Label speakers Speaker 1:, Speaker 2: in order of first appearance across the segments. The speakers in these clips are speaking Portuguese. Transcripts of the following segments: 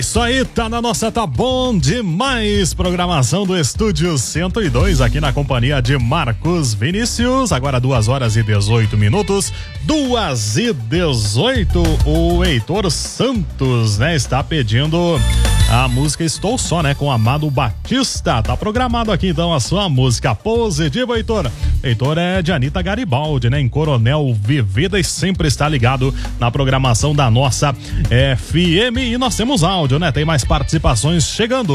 Speaker 1: Isso aí, tá na nossa, tá bom demais. Programação do Estúdio 102 aqui na companhia de Marcos Vinícius. Agora 2h18. 2h18. O Heitor Santos, né, está pedindo a música Estou Só, né, com Amado Batista. Tá programado aqui então a sua música positiva, Heitor. Heitor é de Anitta Garibaldi, né, em Coronel Vivida, e sempre está ligado na programação da nossa FM. E nós temos áudio, né? Tem mais participações chegando.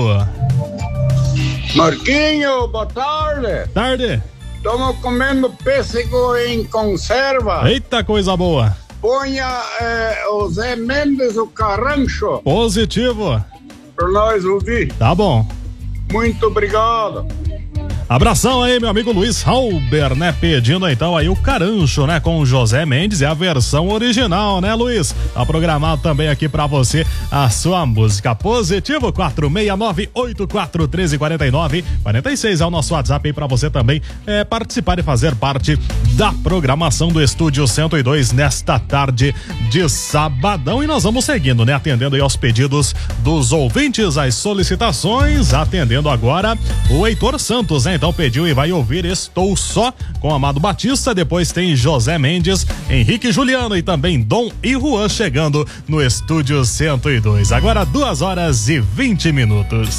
Speaker 2: Marquinho, boa tarde.
Speaker 1: Tarde.
Speaker 2: Estamos comendo pêssego em conserva.
Speaker 1: Eita, coisa boa.
Speaker 2: Ponha o Zé Mendes, o Carrancho.
Speaker 1: Positivo.
Speaker 2: Pra nós ouvir.
Speaker 1: Tá bom.
Speaker 2: Muito obrigado.
Speaker 1: Abração aí, meu amigo Luiz Halber, né? Pedindo então aí o Carancho, né? Com o José Mendes, é a versão original, né, Luiz? Tá programado também aqui pra você a sua música. Positivo, 469-8413-49-46 é o nosso WhatsApp aí pra você também participar e fazer parte da programação do Estúdio 102 nesta tarde de sabadão. E nós vamos seguindo, né? Atendendo aí aos pedidos dos ouvintes, as solicitações, atendendo agora o Heitor Santos, né? Então pediu e vai ouvir Estou Só com Amado Batista. Depois tem José Mendes, Henrique Juliano e também Dom e Juan chegando no Estúdio 102. Agora 2h20.